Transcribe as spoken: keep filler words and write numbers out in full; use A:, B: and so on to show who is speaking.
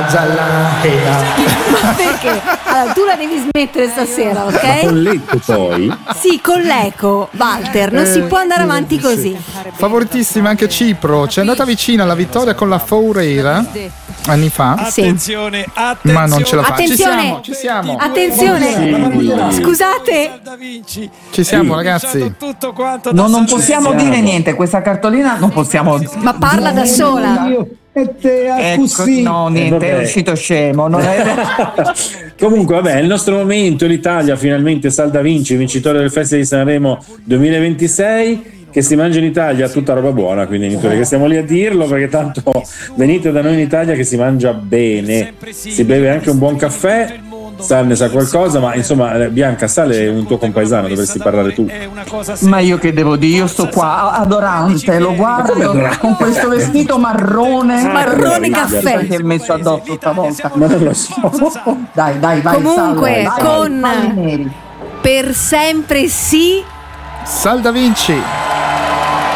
A: zalla e
B: Ma perché? Allora, tu la devi smettere stasera, ok?
C: Ma con l'eco poi?
B: Sì, con l'eco, Walter, non si può andare avanti così.
A: Favoritissima anche Cipro, ci è andata vicina alla vittoria con la Foureira anni fa.
D: Attenzione, attenzione.
A: Ma non ce la fa.
B: Attenzione,
A: Ci siamo, ci siamo.
B: attenzione. Scusate.
A: Ci siamo, ragazzi.
D: Tutto quanto
E: No, non possiamo dire niente, questa cartolina non possiamo.
B: Ma parla da sola.
F: E te a
E: Ecco,
F: così.
E: no, niente,
C: Eh,
E: è
C: vabbè.
E: uscito scemo. Non è...
C: Comunque, vabbè, è il nostro momento. L'Italia finalmente salda vinci, vincitore del Festival di Sanremo duemilaventisei. Che si mangia in Italia tutta roba buona, quindi inutile che stiamo lì a dirlo, perché tanto venite da noi in Italia che si mangia bene, si beve anche un buon caffè. Sal ne sa qualcosa, ma insomma, Bianca, Sale è un tuo compaesano, dovresti parlare tu.
E: Ma io che devo dire? Io sto qua adorante, lo guardo con questo vestito marrone,
B: Marrone caffè.
E: che hai messo addosso stavolta.
C: Ma non lo so.
E: Dai, dai, vai.
B: Comunque,
E: Sale, vai,
B: con
E: vai, neri.
B: Per sempre sì.
A: Salda vinci.